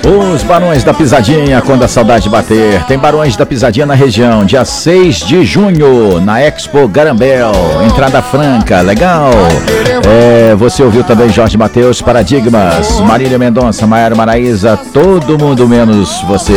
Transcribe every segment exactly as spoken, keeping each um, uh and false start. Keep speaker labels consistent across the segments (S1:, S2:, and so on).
S1: Os Barões da Pisadinha, quando a saudade bater. Tem Barões da Pisadinha na região, dia seis de junho, na Expo Garambel. Entrada franca, legal. É, você ouviu também Jorge Mateus, Paradigmas, Marília Mendonça, Maiara Maraíza, todo mundo menos você.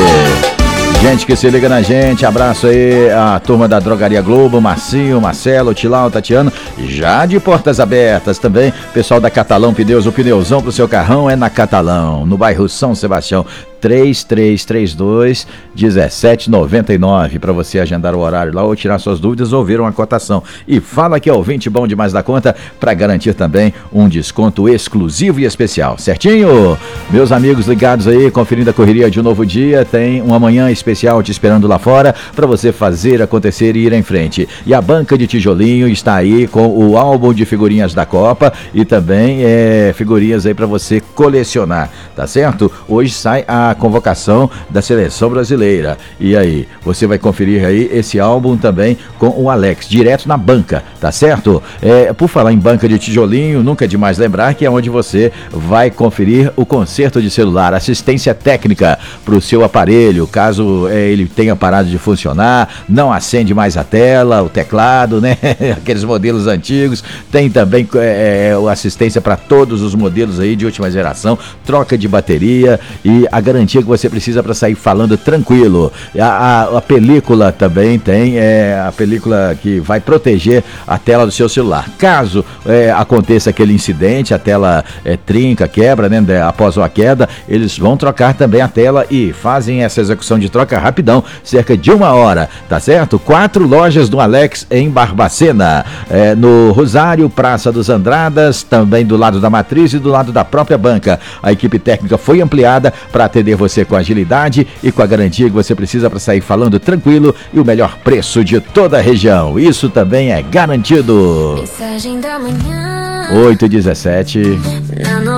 S1: Gente que se liga na gente, abraço aí a turma da Drogaria Globo, Marcinho, Marcelo, Tilau, Tatiano, já de portas abertas também, pessoal da Catalão Pneus, o pneuzão pro seu carrão é na Catalão, no bairro São Sebastião. três três três dois, um sete nove nove para você agendar o horário lá ou tirar suas dúvidas ou ver uma cotação. E fala que é ouvinte bom demais da conta para garantir também um desconto exclusivo e especial, certinho? Meus amigos ligados aí, conferindo a correria de um novo dia, tem uma manhã especial te esperando lá fora para você fazer acontecer e ir em frente. E a Banca de Tijolinho está aí com o álbum de figurinhas da Copa e também é, figurinhas aí para você colecionar, tá certo? Hoje sai a a convocação da seleção brasileira. E aí, você vai conferir aí esse álbum também com o Alex, direto na banca, tá certo? É, por falar em Banca de Tijolinho, nunca é demais lembrar que é onde você vai conferir o conserto de celular, assistência técnica para o seu aparelho, caso é, ele tenha parado de funcionar, não acende mais a tela, o teclado, né? Aqueles modelos antigos. Tem também é, assistência para todos os modelos aí de última geração, troca de bateria e a garantia que você precisa para sair falando tranquilo. A, a, a película também tem, é, a película que vai proteger a tela do seu celular. Caso é, aconteça aquele incidente, a tela é, trinca, quebra, né, após uma queda, eles vão trocar também a tela e fazem essa execução de troca rapidão, cerca de uma hora, tá certo? Quatro lojas do Alex em Barbacena, é, no Rosário, Praça dos Andradas, também do lado da Matriz e do lado da própria banca. A equipe técnica foi ampliada para atender você com agilidade e com a garantia que você precisa para sair falando tranquilo e o melhor preço de toda a região. Isso também é garantido. oito e dezessete.